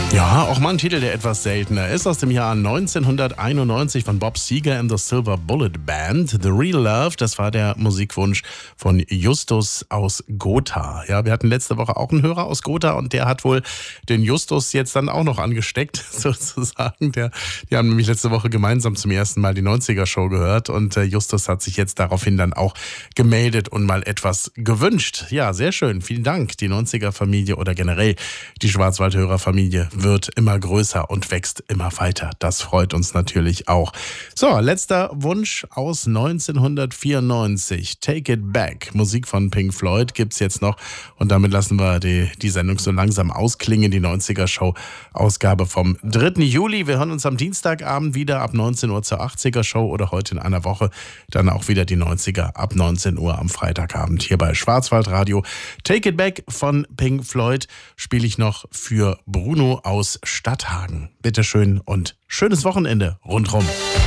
Ja, auch mal ein Titel, der etwas seltener ist, aus dem Jahr 1991 von Bob Seger and the Silver Bullet Band. The Real Love, das war der Musikwunsch von Justus aus Gotha. Ja, wir hatten letzte Woche auch einen Hörer aus Gotha und der hat wohl den Justus jetzt dann auch noch angesteckt, sozusagen. Die haben nämlich letzte Woche gemeinsam zum ersten Mal die 90er-Show gehört und Justus hat sich jetzt daraufhin dann auch gemeldet und mal etwas gewünscht. Ja, sehr schön. Vielen Dank. Die 90er-Familie oder generell die Schwarzwaldhörer-Familie wird immer größer und wächst immer weiter. Das freut uns natürlich auch. So, letzter Wunsch aus 1994. Take It Back. Musik von Pink Floyd gibt's jetzt noch. Und damit lassen wir die Sendung so langsam ausklingen. Die 90er-Show-Ausgabe vom 3. Juli. Wir hören uns am Dienstagabend wieder ab 19 Uhr zur 80er-Show oder heute in einer Woche dann auch wieder die 90er ab 19 Uhr am Freitagabend hier bei Schwarzwaldradio. Take It Back von Pink Floyd spiele ich noch für Bruno aus Stadthagen. Bitteschön und schönes Wochenende rundrum.